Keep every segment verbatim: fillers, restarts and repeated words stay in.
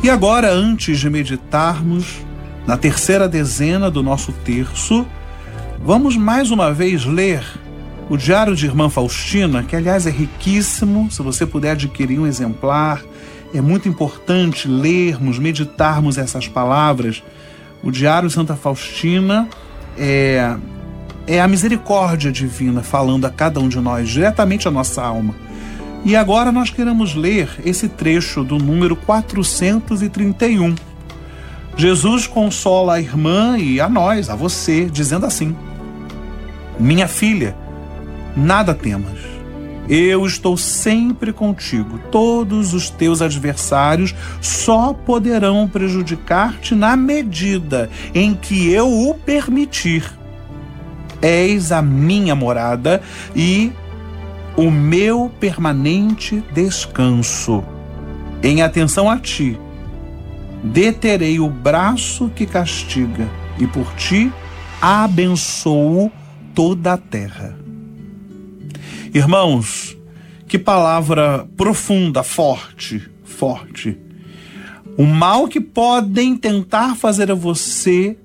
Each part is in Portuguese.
E agora, antes de meditarmos na terceira dezena do nosso terço, vamos mais uma vez ler o Diário de Irmã Faustina, que aliás é riquíssimo. Se você puder adquirir um exemplar, é muito importante lermos, meditarmos essas palavras. O Diário de Santa Faustina é, é a misericórdia divina falando a cada um de nós, diretamente à nossa alma. E agora nós queremos ler esse trecho do número quatrocentos e trinta e um. Jesus consola a irmã e a nós, a você, dizendo assim: minha filha, nada temas. Eu estou sempre contigo. Todos os teus adversários só poderão prejudicar-te na medida em que eu o permitir. És a minha morada e o meu permanente descanso. Em atenção a ti, deterei o braço que castiga e por ti abençoo toda a terra. Irmãos, que palavra profunda, forte, forte. O mal que podem tentar fazer a você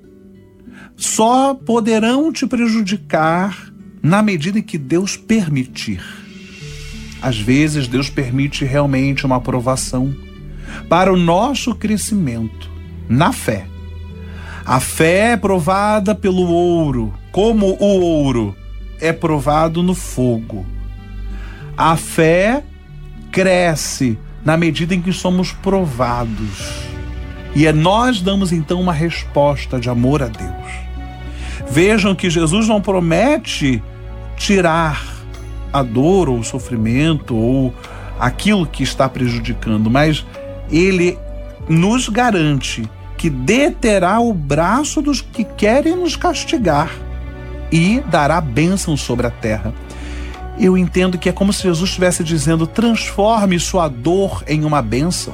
só poderão te prejudicar na medida em que Deus permitir. Às vezes Deus permite realmente uma provação para o nosso crescimento na fé. A fé é provada pelo ouro, como o ouro é provado no fogo. A fé cresce na medida em que somos provados. E é nós damos então uma resposta de amor a Deus. Vejam que Jesus não promete tirar a dor ou o sofrimento ou aquilo que está prejudicando, mas Ele nos garante que deterá o braço dos que querem nos castigar e dará bênção sobre a terra. Eu entendo que é como se Jesus estivesse dizendo: transforme sua dor em uma bênção.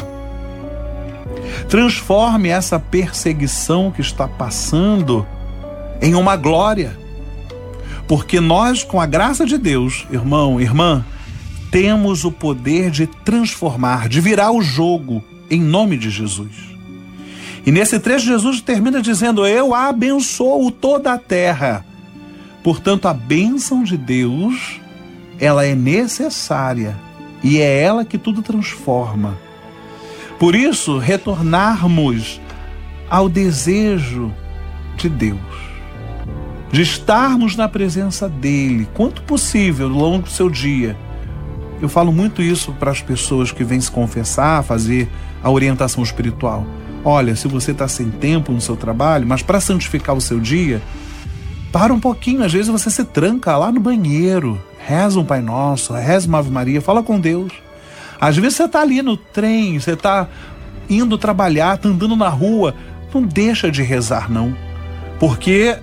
Transforme essa perseguição que está passando em uma glória. Porque nós, com a graça de Deus, irmão, irmã, temos o poder de transformar, de virar o jogo em nome de Jesus. E nesse trecho Jesus termina dizendo: eu abençoo toda a terra. Portanto, a bênção de Deus, ela é necessária e é ela que tudo transforma. Por isso, retornarmos ao desejo de Deus, de estarmos na presença dEle, quanto possível, ao longo do seu dia. Eu falo muito isso para as pessoas que vêm se confessar, fazer a orientação espiritual. Olha, se você está sem tempo no seu trabalho, mas para santificar o seu dia, para um pouquinho. Às vezes você se tranca lá no banheiro, reza um Pai Nosso, reza uma Ave Maria, fala com Deus. Às vezes você está ali no trem, você está indo trabalhar, está andando na rua, não deixa de rezar não, porque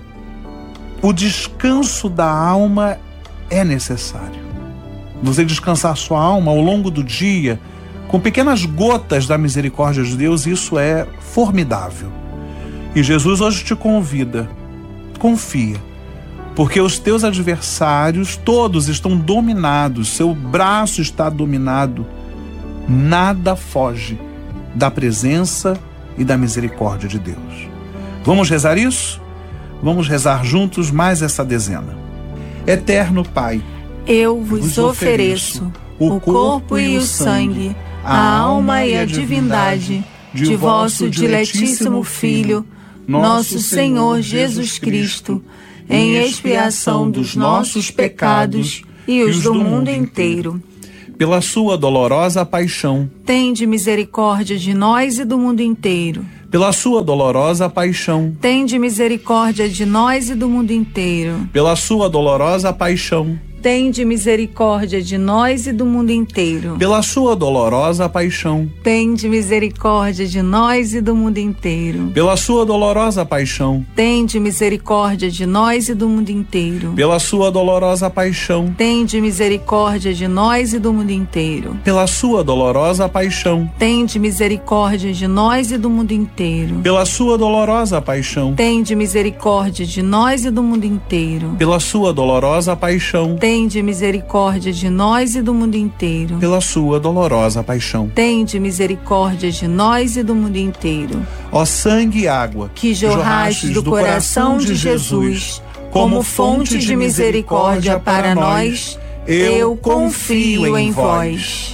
o descanso da alma é necessário. Você descansar sua alma ao longo do dia, com pequenas gotas da misericórdia de Deus, isso é formidável. E Jesus hoje te convida, confia, porque os teus adversários todos estão dominados, seu braço está dominado, nada foge da presença e da misericórdia de Deus. Vamos rezar isso? Vamos rezar juntos mais essa dezena. Eterno Pai, eu vos ofereço o corpo e o sangue, a alma e a divindade de vosso diletíssimo Filho, nosso Senhor Jesus Cristo, em expiação dos nossos pecados e os do mundo inteiro. Pela sua dolorosa paixão, tende misericórdia de nós e do mundo inteiro. Pela sua dolorosa paixão, tende misericórdia de nós e do mundo inteiro. Pela sua dolorosa paixão, tende misericórdia de nós e do mundo inteiro. Pela sua dolorosa paixão, tende misericórdia de nós e do mundo inteiro. Pela sua dolorosa paixão, tende misericórdia de nós e do mundo inteiro. Pela sua dolorosa paixão, tende misericórdia de nós e do mundo inteiro. Pela sua dolorosa paixão, tende misericórdia de nós e do mundo inteiro. Pela sua dolorosa paixão, tende misericórdia de nós e do mundo inteiro. Pela sua dolorosa paixão, tende tende misericórdia de nós e do mundo inteiro. Pela sua dolorosa paixão, tende misericórdia de nós e do mundo inteiro. Ó sangue e água, que jorrastes do coração de Jesus, como fonte de misericórdia para nós, eu confio em vós.